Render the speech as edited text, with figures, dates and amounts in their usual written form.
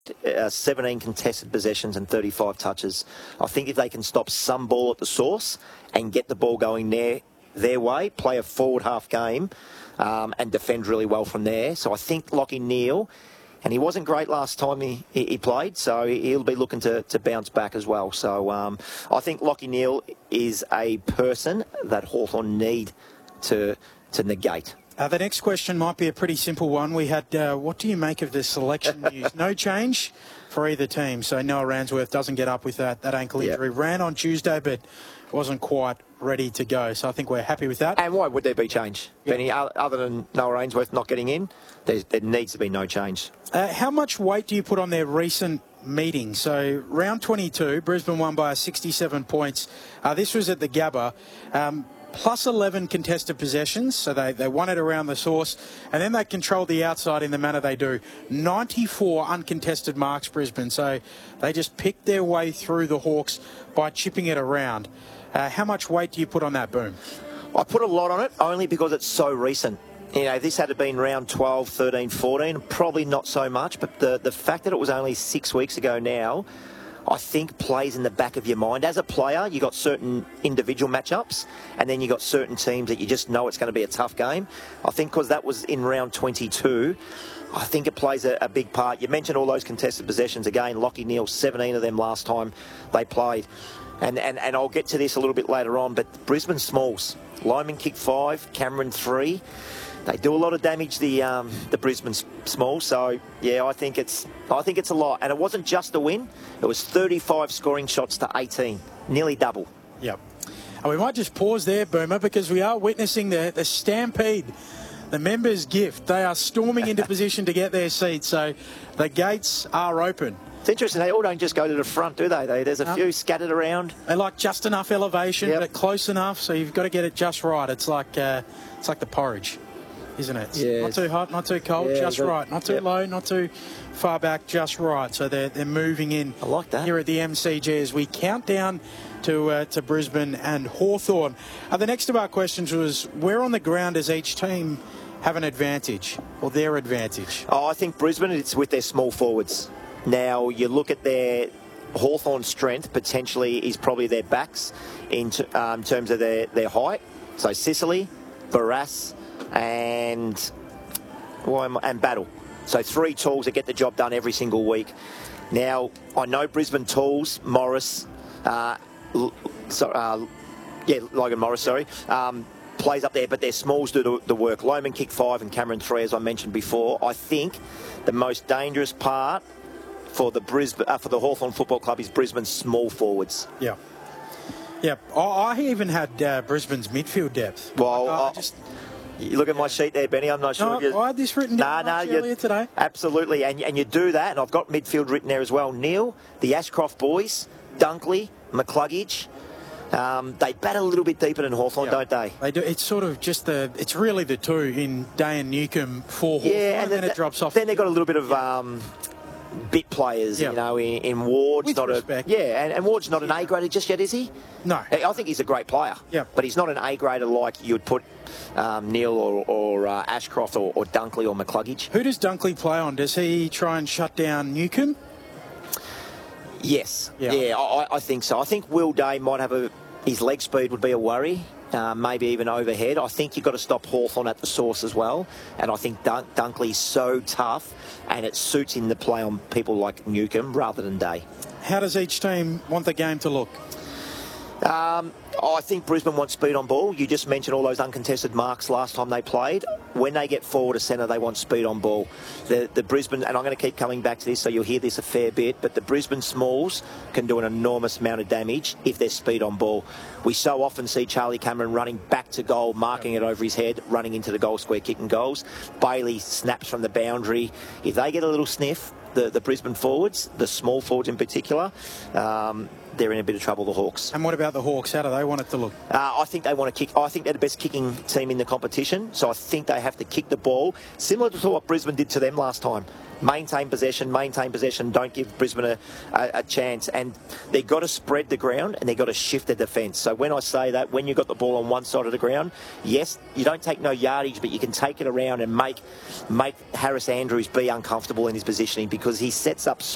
17 contested possessions and 35 touches. I think if they can stop some ball at the source and get the ball going their way, play a forward half game and defend really well from there. So I think Lachie Neale, and he wasn't great last time he played, so he'll be looking to bounce back as well. So I think Lachie Neale is a person that Hawthorn need to negate. The next question might be a pretty simple one. We had, what do you make of the selection news? No change for either team. So Noah Ransworth doesn't get up with that ankle injury. Ran on Tuesday, but wasn't quite ready to go. So I think we're happy with that. And why would there be change, Benny? Other than Noah Rainsworth not getting in, there needs to be no change. How much weight do you put on their recent meeting? So round 22, Brisbane won by 67 points. This was at the Gabba. Plus 11 contested possessions, so they won it around the source, and then they controlled the outside in the manner they do. 94 uncontested marks, Brisbane, so they just picked their way through the Hawks by chipping it around. How much weight do you put on that, Boom? I put a lot on it, only because it's so recent. You know, this had been round 12, 13, 14, probably not so much, but the fact that it was only 6 weeks ago now, I think plays in the back of your mind. As a player, you got certain individual matchups, and then you got certain teams that you just know it's going to be a tough game. I think because that was in round 22, I think it plays a big part. You mentioned all those contested possessions again. Lachie Neale, 17 of them last time they played. And I'll get to this a little bit later on, but Brisbane Smalls. Lyman kicked 5, Cameron 3. They do a lot of damage, the Brisbane Smalls. So yeah, I think it's a lot. And it wasn't just a win; it was 35 scoring shots to 18, nearly double. Yep. And we might just pause there, Boomer, because we are witnessing the stampede, the members' gift. They are storming into position to get their seats. So the gates are open. It's interesting. They all don't just go to the front, do they? There's a few scattered around. They like just enough elevation, but close enough. So you've got to get it just right. It's like the porridge, isn't it? Yeah, not too hot, not too cold, just right. Not too low, not too far back, just right. So they're moving in. I like that. Here at the MCG as we count down to Brisbane and Hawthorn. The next of our questions was, where on the ground does each team have an advantage, or their advantage? Oh, I think Brisbane, it's with their small forwards. Now, you look at their Hawthorn strength, potentially, is probably their backs in terms of their height. So Sicily, Barrass, and Battle. So 3 tools that get the job done every single week. Now, I know Brisbane tools, Morris, Logan Morris, plays up there, but their smalls do the work. Loman kicked 5 and Cameron 3, as I mentioned before. I think the most dangerous part for the Hawthorn Football Club is Brisbane's small forwards. Yeah. Yeah. I even had Brisbane's midfield depth. Well, you look at my sheet there, Benny. I'm not sure. I had this written down earlier today. Absolutely, and you do that, and I've got midfield written there as well. Neale, the Ashcroft boys, Dunkley, McCluggage. They bat a little bit deeper than Hawthorn, don't they? They do. It's sort of just it's really the two in Day and Newcombe for Hawthorn, and then it drops off. Then they've got a little bit of bit players, you know, in Ward's with not respect. and Ward's not an A-grader just yet, is he? No. I think he's a great player. Yeah. But he's not an A-grader like you would put Neale or Ashcroft or Dunkley or McCluggage. Who does Dunkley play on? Does he try and shut down Newcombe? Yes. Yeah, I think so. I think Will Day might have his leg speed would be a worry. Maybe even overhead. I think you've got to stop Hawthorn at the source as well. And I think Dunkley's so tough, and it suits him to play on people like Newcombe rather than Day. How does each team want the game to look? I think Brisbane wants speed on ball. You just mentioned all those uncontested marks last time they played. When they get forward to centre, they want speed on ball. The Brisbane, and I'm going to keep coming back to this, so you'll hear this a fair bit, but the Brisbane Smalls can do an enormous amount of damage if they're speed on ball. We so often see Charlie Cameron running back to goal, marking it over his head, running into the goal square, kicking goals. Bailey snaps from the boundary. If they get a little sniff, the Brisbane forwards, the small forwards in particular, they're in a bit of trouble, the Hawks. And what about the Hawks? How do they want it to look? I think they want to kick. I think they're the best kicking team in the competition, so I think they have to kick the ball, similar to what Brisbane did to them last time. Maintain possession, don't give Brisbane a chance. And they've got to spread the ground and they've got to shift the defence. So when I say that, when you've got the ball on one side of the ground, yes, you don't take no yardage, but you can take it around and make Harris Andrews be uncomfortable in his positioning, because he sets up